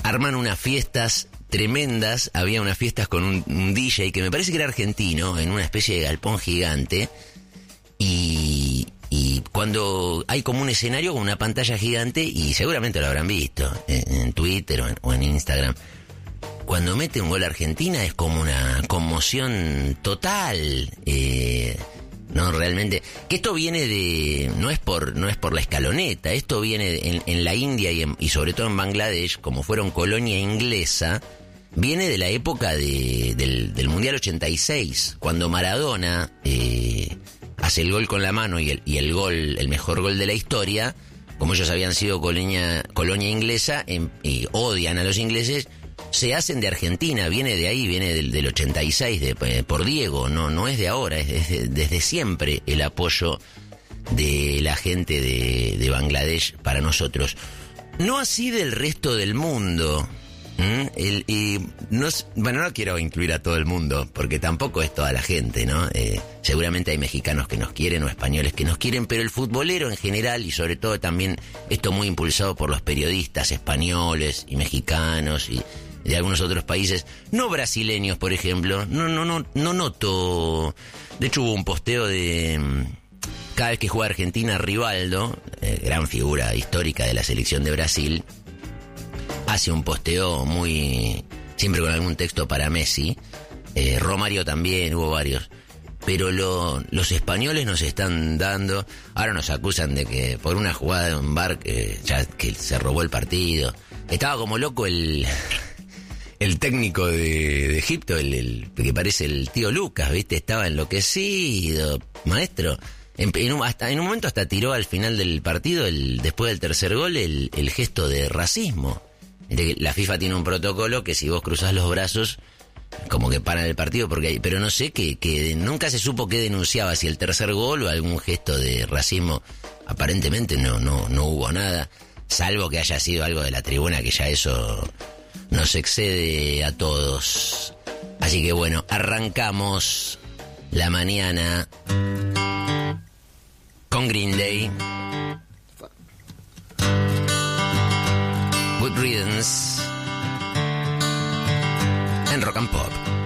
arman unas fiestas tremendas. Había unas fiestas con un DJ que me parece que era argentino, en una especie de galpón gigante. Y cuando hay como un escenario con una pantalla gigante, y seguramente lo habrán visto en Twitter o en Instagram, cuando mete un gol Argentina es como una conmoción total. No, realmente, que esto viene de, no es por la escaloneta, esto viene en la India y sobre todo en Bangladesh, como fueron colonia inglesa, viene de la época del Mundial 86, cuando Maradona hace el gol con la mano y el mejor gol de la historia. Como ellos habían sido colonia inglesa y odian a los ingleses, se hacen de Argentina, viene de ahí, viene del 86, por Diego, no es de ahora, es desde siempre el apoyo de la gente de Bangladesh para nosotros. No así del resto del mundo. No quiero incluir a todo el mundo, porque tampoco es toda la gente, ¿no? Seguramente hay mexicanos que nos quieren o españoles que nos quieren, pero el futbolero en general, y sobre todo también esto muy impulsado por los periodistas españoles y mexicanos y de algunos otros países, no brasileños, por ejemplo, no noto. De hecho hubo un posteo de cada vez que juega Argentina, Rivaldo, gran figura histórica de la selección de Brasil, hace un posteo siempre con algún texto para Messi. Romario también, hubo varios. Pero los españoles nos están dando, ahora nos acusan de que por una jugada de un bar que se robó el partido. Estaba como loco el técnico de Egipto, el que parece el tío Lucas, ¿viste? Estaba enloquecido, maestro. En un momento hasta tiró al final del partido, después del tercer gol, el gesto de racismo. La FIFA tiene un protocolo que si vos cruzás los brazos, como que paran el partido, pero no sé, que nunca se supo qué denunciaba, si el tercer gol o algún gesto de racismo. Aparentemente no hubo nada, salvo que haya sido algo de la tribuna, que ya eso nos excede a todos. Así que bueno, arrancamos la mañana con Green Day. Good Riddance en Rock and Pop.